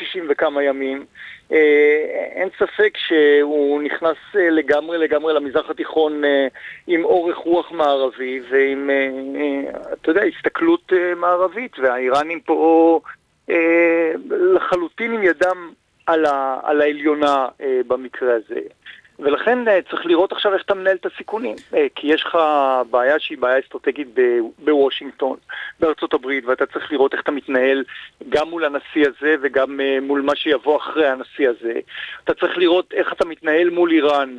60 וכמה ימים. אין ספק שהוא נכנס לגמרי למזרח התיכון עם אורך רוח מערבי ועם, אתה יודע, הסתכלות מערבית, והאיראנים פה לחלוטין עם ידם על העליונה במקרה הזה. ולכן צריך לראות עכשיו איך אתה מנהל את הסיכונים, כי יש לך בעיה שהיא בעיה אסטרטגית בוושינגטון, בארצות הברית, ואתה צריך לראות איך אתה מתנהל גם מול הנשיא הזה וגם מול מה שיבוא אחרי הנשיא הזה. אתה צריך לראות איך אתה מתנהל מול איראן,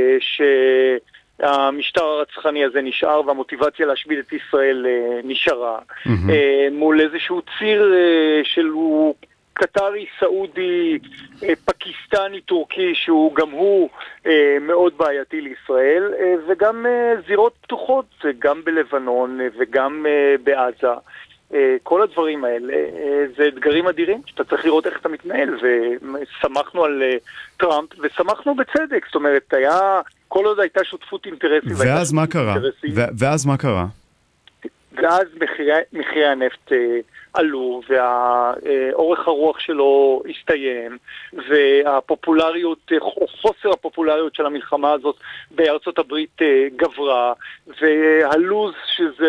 שהמשטר הרצחני הזה נשאר והמוטיבציה להשמיד את ישראל נשארה, מול איזשהו ציר של קטרי, סעודי, פקיסטני, טורקי, שהוא גם הוא מאוד בעייתי לישראל, וגם זירות פתוחות, גם בלבנון וגם בעזה. כל הדברים האלה זה אתגרים אדירים, שאתה צריך לראות איך אתה מתנהל, ושמחנו על טראמפ, ושמחנו בצדק, זאת אומרת, כל עוד הייתה שותפות אינטרסים. ואז מה קרה? ואז מה קרה? ואז מחירי הנפט עלו, והאורך הרוח שלו הסתיים, והפופולריות, או חוסר הפופולריות של המלחמה הזאת בארצות הברית גברה, והלוז שזה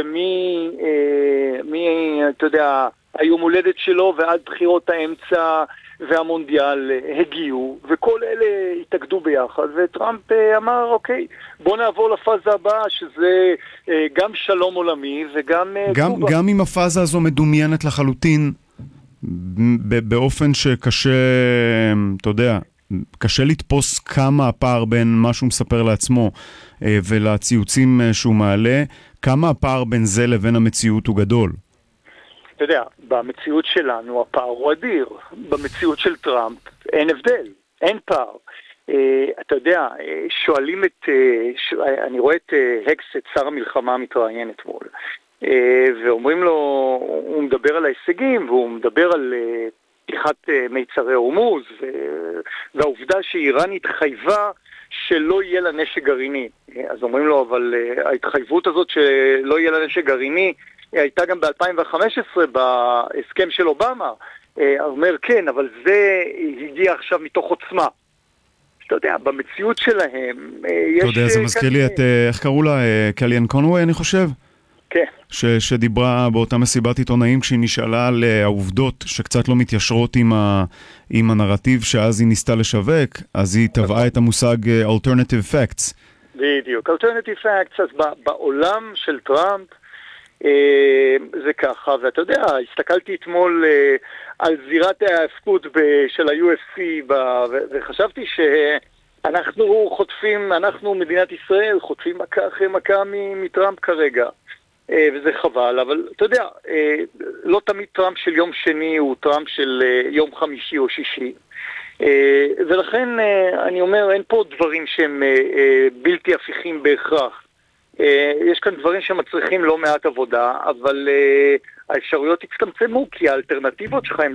אתה יודע, היום הולדת שלו ועד בחירות האמצע והמונדיאל הגיעו, וכל אלה התאגדו ביחד, וטראמפ אמר, אוקיי, בוא נעבור לפאזה הבאה, שזה גם שלום עולמי וגם גם אם הפאזה הזו מדומיינת לחלוטין, באופן שקשה, אתה יודע, קשה לתפוס כמה הפער בין מה שהוא מספר לעצמו ולציוצים שהוא מעלה, כמה הפער בין זה לבין המציאות הוא גדול. אתה יודע, במציאות שלנו הפער הוא אדיר. במציאות של טראמפ אין הבדל, אין פער. אתה יודע, שואלים אני רואה את הקס, את שר המלחמה מתראיין אתמול, ואומרים לו, הוא מדבר על ההישגים, והוא מדבר על פתיחת מיצרי הורמוז, והעובדה שאיראן התחייבה שלא יהיה לה נשק גרעיני. אז אומרים לו, אבל ההתחייבות הזאת שלא יהיה לה נשק גרעיני, הייתה גם ב-2015 בהסכם של אובמה. אומר כן, אבל זה הגיע עכשיו מתוך עוצמה. אתה יודע, במציאות שלהם יש... אתה יודע, זה מזכיר לי את, איך קראו לה? קליאן קונווי, אני חושב? כן. שדיברה באותה מסיבת עיתונאים כשהיא נשאלה על העובדות שקצת לא מתיישרות עם הנרטיב שאז היא ניסתה לשווק, אז היא טבעה את המושג alternative facts. בדיוק. alternative facts, אז בעולם של טראמפ, זה ככה, ואתה יודע, הסתכלתי אתמול על זירת ההפקות של ה-UFC, וחשבתי שאנחנו חוטפים, אנחנו מדינת ישראל חוטפים מכה אחרי מכה מטראמפ כרגע, וזה חבל, אבל אתה יודע, לא תמיד טראמפ של יום שני הוא טראמפ של יום חמישי או שישי, ולכן אני אומר, אין פה דברים שהם בלתי הפיכים בהכרח. יש כאן דברים שמצריכים לא מעט עבודה, אבל האפשרויות הצטמצמו, כי האלטרנטיבות שלך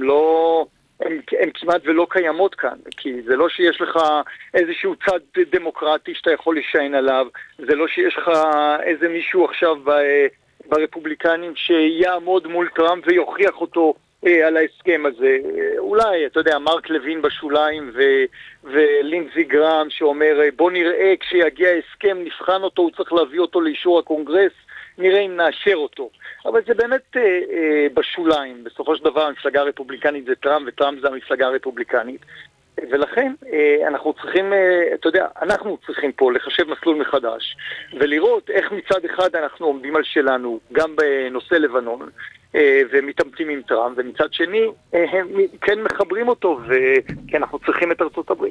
הן כמעט ולא קיימות כאן, כי זה לא שיש לך איזשהו צד דמוקרטי שאתה יכול להישען עליו, זה לא שיש לך איזה מישהו עכשיו ברפובליקנים שיעמוד מול טראמפ ויוכיח אותו על ההסכם הזה. אולי, אתה יודע, מרק לוין בשוליים ולינדזי גרם שאומר, בוא נראה כשיגיע ההסכם, נבחן אותו, הוא צריך להביא אותו לאישור הקונגרס, נראה אם נאשר אותו. אבל זה באמת בשוליים. בסופו של דבר המפלגה הרפובליקנית זה טראמפ, וטראמפ זה המפלגה הרפובליקנית. ולכן אנחנו צריכים, אתה יודע, אנחנו צריכים פה לחשב מסלול מחדש, ולראות איך מצד אחד אנחנו עומדים על שלנו, גם בנושא לבנון, ומתאמתים עם טראמפ, ומצד שני הם כן מחברים אותו, כי אנחנו צריכים את ארצות הברית.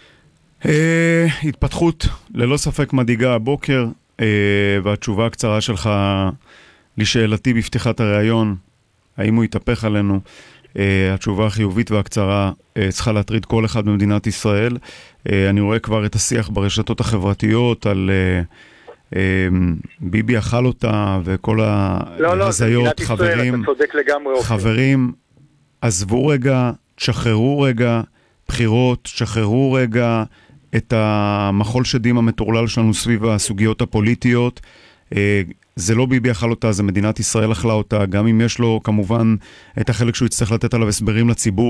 התפתחות ללא ספק מדאיגה הבוקר, והתשובה הקצרה שלך לשאלתי בפתיחת הראיון, האם הוא יתהפך עלינו, התשובה החיובית והקצרה צריכה להטריד כל אחד במדינת ישראל. אני רואה כבר את השיח ברשתות החברתיות על ביבי אכל אותה וכל ההזיות. חברים, עזבו רגע, תשחררו רגע בחירות, תשחררו רגע את המחול שדים המטורלל שלנו סביב הסוגיות הפוליטיות. זה לא ביבי אכל אותה, זה מדינת ישראל אכלה אותה, גם אם יש לו כמובן את החלק שהוא יצטרך לתת עליו הסברים לציבור.